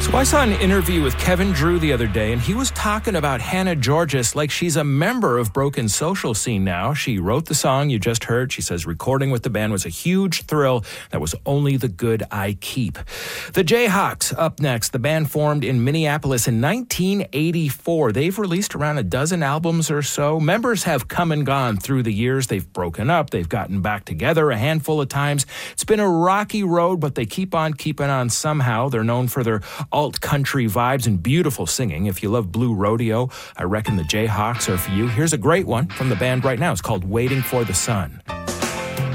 So I saw an interview with Kevin Drew the other day, and he was talking about Hannah Georgas like she's a member of Broken Social Scene now. She wrote the song you just heard. She says recording with the band was a huge thrill that was only the good I keep. The Jayhawks up next. The band formed in Minneapolis in 1984. They've released around a dozen albums or so. Members have come and gone through the years. They've broken up. They've gotten back together a handful of times. It's been a rocky road, but they keep on keeping on somehow. They're known for their alt-country vibes and beautiful singing. If you love Blue Rodeo, I reckon the Jayhawks are for you. Here's a great one from the band right now. It's called Waiting for the Sun.